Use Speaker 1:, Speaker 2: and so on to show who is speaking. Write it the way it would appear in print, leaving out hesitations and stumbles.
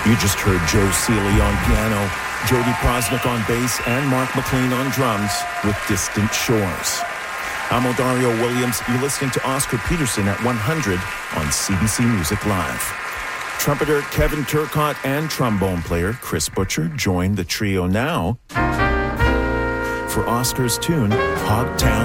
Speaker 1: You just heard Joe Seeley on piano, Jody Prosnick on bass, and Mark McLean on drums with Distant Shores. I'm Odario Williams. You're listening to Oscar Peterson at 100 on CBC Music Live. Trumpeter Kevin Turcotte and trombone player Chris Butcher join the trio now for Oscar's tune, Hogtown